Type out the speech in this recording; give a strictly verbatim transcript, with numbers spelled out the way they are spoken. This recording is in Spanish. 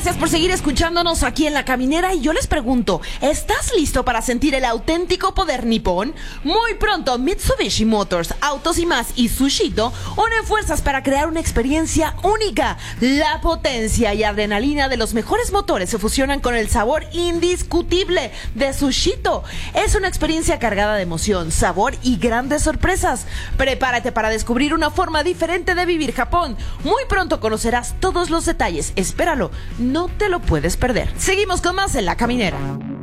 Gracias por seguir escuchándonos aquí en La Caminera y yo les pregunto, ¿estás listo para sentir el auténtico poder nipón? Muy pronto Mitsubishi Motors, Autos y Más y Sushito unen fuerzas para crear una experiencia única. La potencia y adrenalina de los mejores motores se fusionan con el sabor indiscutible de Sushito. Es una experiencia cargada de emoción, sabor y grandes sorpresas. Prepárate para descubrir una forma diferente de vivir Japón. Muy pronto conocerás todos los detalles. Espéralo, no te lo puedes perder. Seguimos con más en La Caminera.